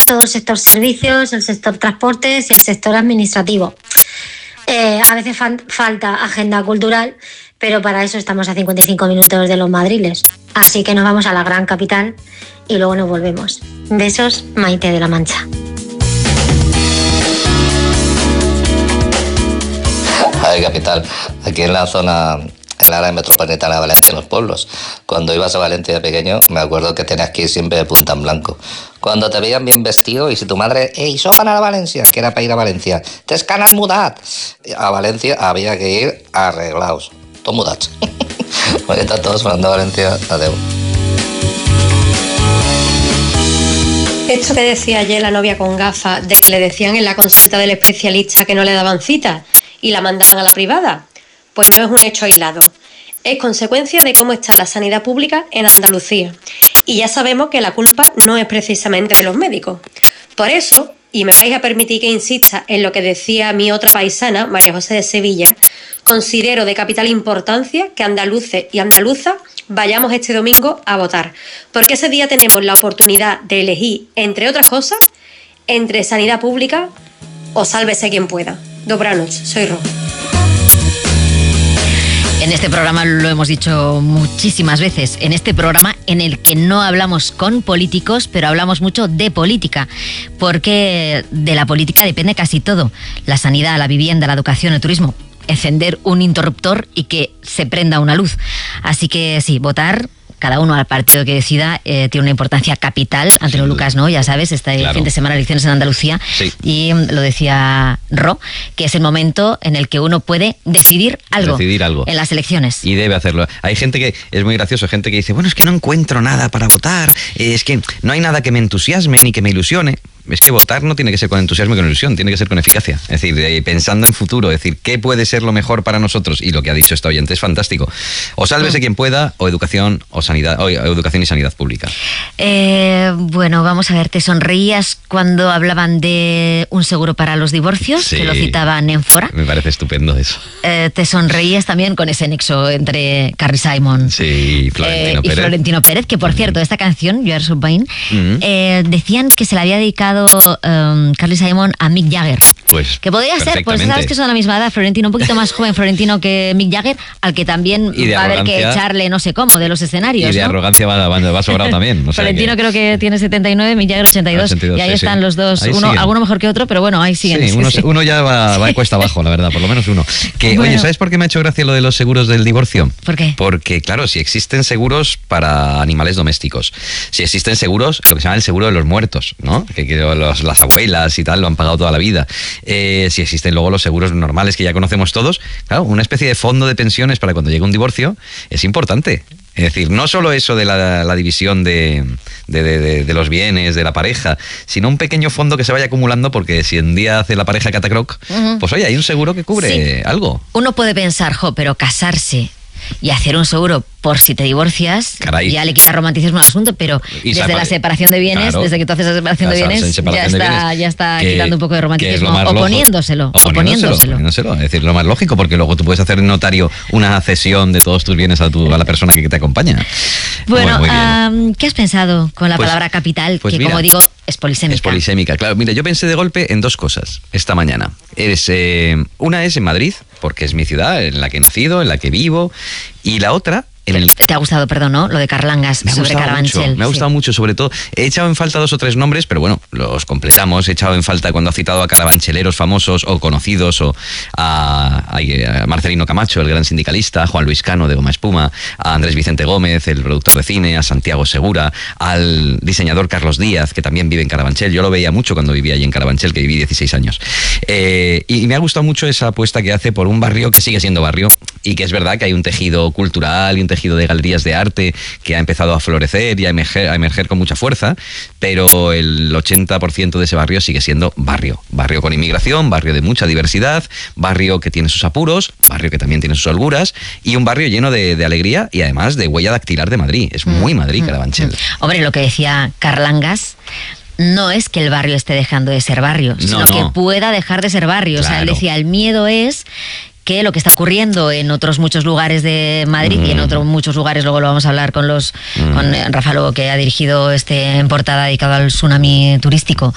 todo el sector servicios, el sector transportes y el sector administrativo. A veces falta agenda cultural, pero para eso estamos a 55 minutos de los Madriles. Así que nos vamos a la gran capital y luego nos volvemos. Besos, Maite de la Mancha. A ver, capital, aquí en la zona, en la área metropolitana de Valencia, en los pueblos, cuando ibas a Valencia de pequeño, me acuerdo que tenías que ir siempre de punta en blanco. Cuando te veían bien vestido y si tu madre, ¿so van a Valencia? Que era para ir a Valencia. T'es que anar mudat. A Valencia había que ir arreglados. Todos mudats. Hoy están todos hablando de Valencia. Adeu. Esto que decía ayer la novia con gafas, de que le decían en la consulta del especialista que no le daban cita y la mandaban a la privada, pues no es un hecho aislado. Es consecuencia de cómo está la sanidad pública en Andalucía. Y ya sabemos que la culpa no es precisamente de los médicos. Por eso, y me vais a permitir que insista en lo que decía mi otra paisana, María José de Sevilla, considero de capital importancia que andaluces y andaluzas vayamos este domingo a votar. Porque ese día tenemos la oportunidad de elegir, entre otras cosas, entre sanidad pública o sálvese quien pueda. Dobranoc, soy Ro. En este programa lo hemos dicho muchísimas veces, en este programa en el que no hablamos con políticos, pero hablamos mucho de política, porque de la política depende casi todo, la sanidad, la vivienda, la educación, el turismo, encender un interruptor y que se prenda una luz. Así que sí, votar, cada uno al partido que decida, tiene una importancia capital. Antonio Lucas, ¿no? Ya sabes, este fin de semana elecciones en Andalucía. Sí. Y lo decía Ro, que es el momento en el que uno puede decidir algo en las elecciones. Y debe hacerlo. Hay gente que, es muy gracioso, gente que dice, bueno, es que no encuentro nada para votar, es que no hay nada que me entusiasme ni que me ilusione. Es que votar no tiene que ser con entusiasmo y con ilusión, tiene que ser con eficacia. Es decir, pensando en futuro, es decir, ¿qué puede ser lo mejor para nosotros? Y lo que ha dicho esta oyente es fantástico. O sálvese quien pueda, o educación o sanidad, o educación y sanidad pública. Bueno, vamos a ver, ¿te sonreías cuando hablaban de un seguro para los divorcios? Sí, que lo citaban en Fora. Me parece estupendo eso. ¿Te sonreías también con ese nexo entre Carly Simon y Florentino Pérez? Que por cierto, esta canción, You Are So Vain, decían que se la había dedicado Carly Simon a Mick Jagger. Pues que podría ser, pues sabes que son de la misma edad, Florentino, un poquito más joven Florentino que Mick Jagger, al que también va a haber que echarle no sé cómo de los escenarios. Y de arrogancia va sobrado también. O sea Florentino creo que tiene 79, Mick Jagger 82, y ahí están los dos, alguno mejor que otro, pero bueno, ahí siguen. Sí, uno ya va cuesta abajo, la verdad, por lo menos uno. Que, oye, ¿sabes por qué me ha hecho gracia lo de los seguros del divorcio? ¿Por qué? Porque, claro, si existen seguros para animales domésticos, si existen seguros, lo que se llama el seguro de los muertos, ¿no? Que las abuelas y tal lo han pagado toda la vida. Si existen luego los seguros normales que ya conocemos todos, claro, una especie de fondo de pensiones para cuando llegue un divorcio es importante. Es decir, no solo eso de la división de los bienes de la pareja, sino un pequeño fondo que se vaya acumulando, porque si un día hace la pareja catacroc, pues oye, hay un seguro que cubre algo. Uno puede pensar, pero casarse y hacer un seguro por si te divorcias, caray, ya le quita romanticismo al asunto, pero desde la separación de bienes, claro, desde que tú haces la separación de bienes, ya está quitando un poco de romanticismo, oponiéndoselo. Es decir, lo más lógico, porque luego tú puedes hacer en notario una cesión de todos tus bienes a la persona que te acompaña. Bueno, ¿qué has pensado con la palabra capital? Que mira, como digo, es polisémica. Es polisémica, claro. Mira, yo pensé de golpe en dos cosas esta mañana. Una es en Madrid, porque es mi ciudad, en la que he nacido, en la que vivo, y la otra... ¿Te ha gustado, perdón, no? Lo de Carlangas sobre Carabanchel. Me ha gustado mucho, sobre todo. He echado en falta 2 o 3 nombres, pero bueno, los completamos. He echado en falta cuando ha citado a carabancheleros famosos o conocidos, o a Marcelino Camacho, el gran sindicalista, a Juan Luis Cano de Goma Espuma, a Andrés Vicente Gómez, el productor de cine, a Santiago Segura, al diseñador Carlos Díaz, que también vive en Carabanchel. Yo lo veía mucho cuando vivía allí en Carabanchel, que viví 16 años. Y me ha gustado mucho esa apuesta que hace por un barrio que sigue siendo barrio, y que es verdad que hay un tejido cultural y un tejido de galerías de arte que ha empezado a florecer y a emerger con mucha fuerza, pero el 80% de ese barrio sigue siendo barrio con inmigración, barrio de mucha diversidad, barrio que tiene sus apuros, barrio que también tiene sus holguras, y un barrio lleno de alegría y además de huella dactilar de Madrid. Es muy Madrid, Carabanchel. Hombre, lo que decía Carlangas no es que el barrio esté dejando de ser barrio, sino que pueda dejar de ser barrio. Claro. O sea, él decía, el miedo es que lo que está ocurriendo en otros muchos lugares de Madrid y en otros muchos lugares, luego lo vamos a hablar con Rafa Lobo, que ha dirigido en portada dedicado al tsunami turístico,